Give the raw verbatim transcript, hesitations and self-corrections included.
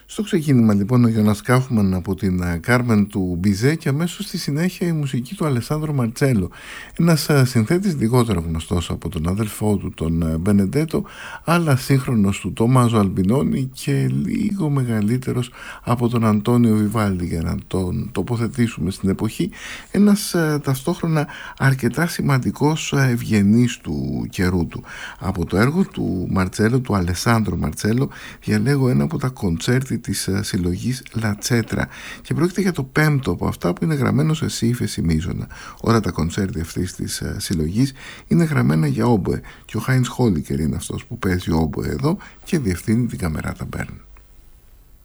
Στο ξεκίνημα λοιπόν ο Γιώνας Κάφμαν από την Κάρμεν του Μπιζέ και αμέσως στη συνέχεια η μουσική του Αλεσάνδρο Μαρτσέλο, ένας συνθέτης λιγότερο γνωστός από τον αδελφό του τον Μπενεντέτο, αλλά σύγχρονος του Τόμαζο Αλμπινόνι και λίγο μεγαλύτερος από τον Αντώνιο Βιβάλντι, για να τον τοποθετήσουμε στην εποχή, ένας ταυτόχρονα αρκετά σημαντικός ευγενής του καιρού του. Από το έργο του Μαρτσέλο, του Αλεσάνδρο Μαρτσέλο, διαλέγω ένα από τα κοντσέρτι της συλλογής Λατσέτρα και πρόκειται για το πέμπτο από αυτά που είναι γραμμένο σε σι ύφεση μείζωνα. Όλα τα κοντσέρτι αυτής της συλλογής είναι γραμμένα για όμποε και ο Χάινς Χόλικερ είναι αυτός που παίζει όμποε εδώ και διευθύνει την Καμεράτα Μπέρν.